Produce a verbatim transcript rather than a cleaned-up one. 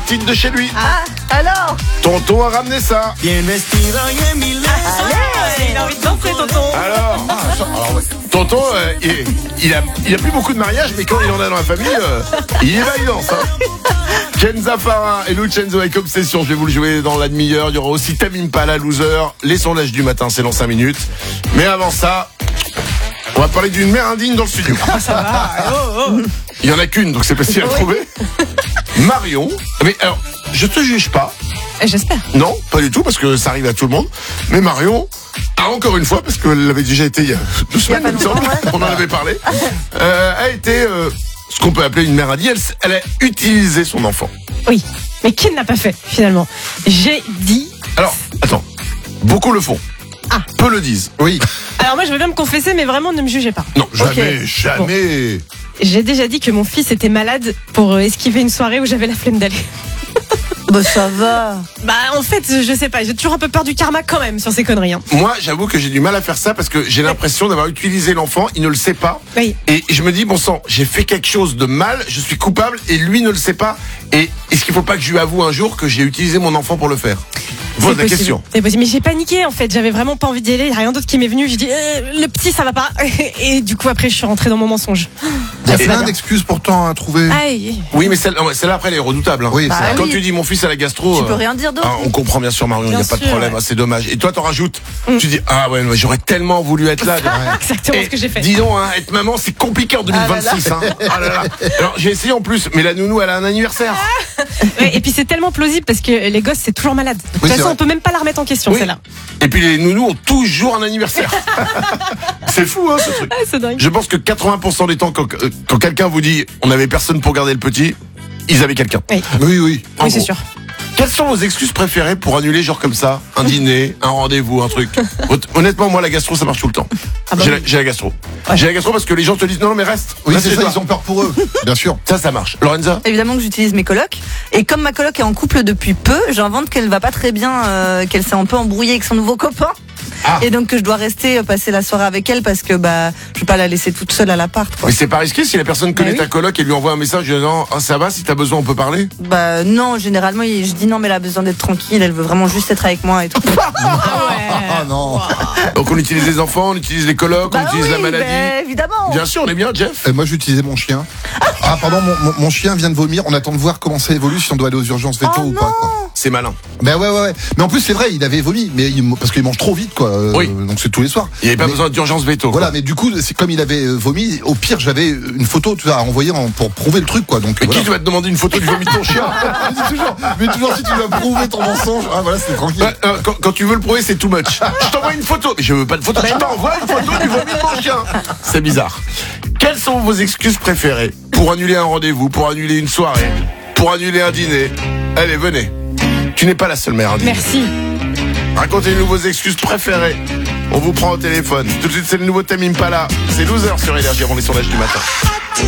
titre de chez lui. Ah, alors Tonton a ramené ça. Bien vestido y en mille Allez, Il a envie de danser, tonton. Alors, alors, ouais. Tonton, euh, il, il, a, il a plus beaucoup de mariages, mais quand il en a dans la famille, euh, il y va, il danse. Hein. Kenza Farah et Lucenzo avec Obsession, je vais vous le jouer dans la demi-heure. Il y aura aussi Tame Impala, Loser. Les sondages du matin, c'est dans cinq minutes. Mais avant ça, on va parler d'une mère indigne dans le studio. Ah, ça va. Oh, oh. Il y en a qu'une, donc c'est facile à trouver. Marion. Mais alors, je te juge pas. Et j'espère. Non, pas du tout, parce que ça arrive à tout le monde. Mais Marion a encore une fois, parce qu'elle avait déjà été il y a deux semaines, il me semble, on en avait parlé, euh, a été euh, ce qu'on peut appeler une mère indigne. Elle, elle a utilisé son enfant. Oui. Mais qui ne l'a pas fait, finalement? J'ai dit. Alors, attends, beaucoup le font. Ah. Peu le disent. oui. Alors, moi, je veux bien me confesser, mais vraiment, ne me jugez pas. Non, jamais, Ok. jamais. J'ai déjà dit que mon fils était malade pour euh, esquiver une soirée où j'avais la flemme d'aller. Bah ça va. Bah, en fait, je sais pas, j'ai toujours un peu peur du karma quand même sur ces conneries. Hein. Moi, j'avoue que j'ai du mal à faire ça parce que j'ai l'impression d'avoir utilisé l'enfant, il ne le sait pas. Oui. Et je me dis, bon sang, j'ai fait quelque chose de mal, je suis coupable et lui ne le sait pas. Et est-ce qu'il faut pas que je lui avoue un jour que j'ai utilisé mon enfant pour le faire? Pose la possible. question. C'est possible. Mais j'ai paniqué en fait, j'avais vraiment pas envie d'y aller, il y a rien d'autre qui m'est venu. J'ai dit, euh, le petit, ça va pas. Et du coup, après, je suis rentrée dans mon mensonge. Il y a Et- plein d'excuses pourtant à trouver. Aïe. Oui, mais celle- celle-là, après, elle est redoutable. Hein. Oui, Bah c'est Quand oui. tu dis mon fils à la gastro. Tu peux euh, rien dire d'autre. ah, on comprend bien sûr, Marion, il n'y a Bien pas de sûr, problème, ouais. ah, c'est dommage. Et toi, t'en rajoutes. Tu dis, ah ouais, mais j'aurais tellement voulu être là. Exactement Et ce que j'ai fait. Dis donc, hein, être maman, c'est compliqué en deux mille vingt-six. Hein. Ah là là. Alors, j'ai essayé en plus, mais la nounou, elle a un anniversaire. Ouais, et puis c'est tellement plausible parce que les gosses, c'est toujours malade. De toute Oui, c'est façon, vrai. on peut même pas la remettre en question, Oui. celle-là. Et puis les nounous ont toujours un anniversaire. C'est fou, hein, ce truc. Ah, c'est dingue. Je pense que quatre-vingts pour cent des temps, quand, euh, quand quelqu'un vous dit on n'avait personne pour garder le petit, ils avaient quelqu'un. Oui, Oui, oui. En oui c'est gros. sûr. Quelles sont vos excuses préférées pour annuler genre comme ça un dîner, un rendez-vous, un truc? Honnêtement, moi la gastro ça marche tout le temps. Ah bah j'ai, oui. la, j'ai la gastro. J'ai la gastro parce que les gens te disent non, non mais reste. Oui, Reste c'est chez ça, toi. ils ont peur pour eux. Bien sûr. Ça, ça marche. Lorenza? Évidemment que j'utilise mes colocs. Et comme ma coloc est en couple depuis peu, j'invente qu'elle va pas très bien, euh, qu'elle s'est un peu embrouillée avec son nouveau copain. Ah. Et donc que je dois rester euh, passer la soirée avec elle parce que bah je peux pas la laisser toute seule à l'appart. Quoi. Mais c'est pas risqué si la personne connaît oui. ta coloc et lui envoie un message disant ah, ça va, si t'as besoin on peut parler? Bah non, généralement il- je dis non mais elle a besoin d'être tranquille, elle veut vraiment juste être avec moi et tout. Ah non. Donc on utilise les enfants, on utilise les colocs, on Bah utilise oui, la maladie. bah, évidemment. Bien sûr, on est bien, Jeff. Et moi, j'utilisais mon chien. Ah, pardon, mon, mon, mon chien vient de vomir. On attend de voir comment ça évolue, si on doit aller aux urgences veto Oh ou non. pas. Quoi. C'est malin. Ben ouais, ouais, ouais. Mais en plus, c'est vrai, il avait vomi, mais il, parce qu'il mange trop vite, quoi. Euh, Oui. Donc c'est tous les soirs. Il n'y avait pas Mais- besoin d'urgence veto. quoi. Voilà, mais du coup, c'est comme il avait euh, vomi. Au pire, j'avais une photo, tu vois, à envoyer en- pour prouver le truc, quoi. Donc Mais voilà. qui tu vas te demander une photo du vomi de ton chien? Mais dis toujours, mais toujours si tu vas prouver ton mensonge. Ah voilà, c'est tranquille. Ouais, euh, quand, quand tu veux le prouver, c'est too much. Je t'envoie une photo. Mais je veux pas de photo. Je t'envoie une photo du vomi de mon chien. C'est bizarre. Quelles sont vos excuses préférées pour annuler un rendez-vous, pour annuler une soirée, pour annuler un dîner? Allez, venez. Tu n'es pas la seule mère indigne. Merci. Racontez-nous vos excuses préférées. On vous prend au téléphone. Tout de suite, c'est le nouveau Tame Impala. C'est Loser sur Énergie avant les sondages du matin.